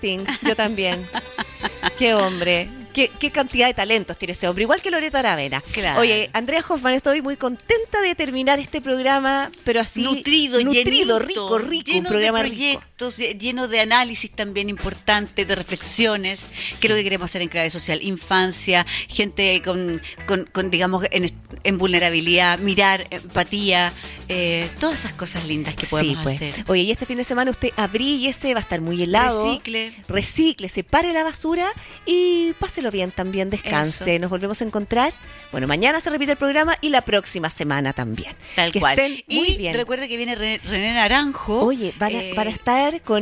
Yo también. Qué hombre. Qué cantidad de talentos tiene ese hombre, igual que Loreto Aravena. Claro. Oye, Andrea Hoffman, estoy muy contenta de terminar este programa, pero así nutrido, rico, lleno un programa de proyectos, lleno de análisis también importantes, de reflexiones, que es lo que queremos hacer en Clave Social. Infancia, gente con digamos, en vulnerabilidad, mirar, empatía, todas esas cosas lindas que podemos hacer. Oye, y este fin de semana usted abríguese, va a estar muy helado. Recicle, separe la basura y páselo bien también, descanse. Nos volvemos a encontrar. Bueno, mañana se repite el programa y la próxima semana también. Tal que cual. Estén muy bien. Recuerde que viene René Naranjo. Oye, van a estar con